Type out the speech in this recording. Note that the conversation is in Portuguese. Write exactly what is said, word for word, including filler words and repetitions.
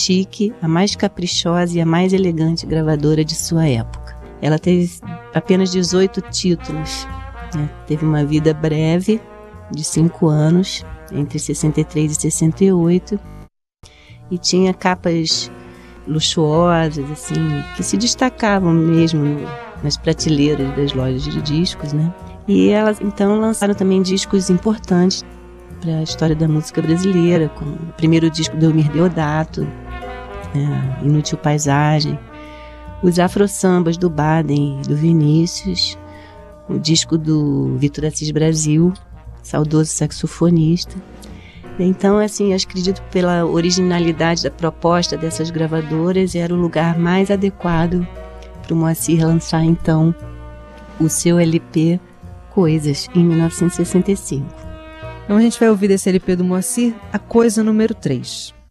chique, a mais caprichosa e a mais elegante gravadora de sua época. Ela teve apenas dezoito títulos, né? Teve uma vida breve, de cinco anos, entre sessenta e três e sessenta e oito, e tinha capas luxuosas, assim, que se destacavam mesmo nas prateleiras das lojas de discos, né? E elas, então, lançaram também discos importantes para a história da música brasileira, como o primeiro disco do Eumir Deodato, né? Inútil Paisagem, os afro-sambas do Baden e do Vinícius, o disco do Vitor Assis Brasil, saudoso saxofonista. Então, assim, eu acredito que pela originalidade da proposta dessas gravadoras, era o lugar mais adequado para o Moacir lançar, então, o seu L P Coisas, em mil novecentos e sessenta e cinco. Então a gente vai ouvir desse L P do Moacir, A Coisa número três.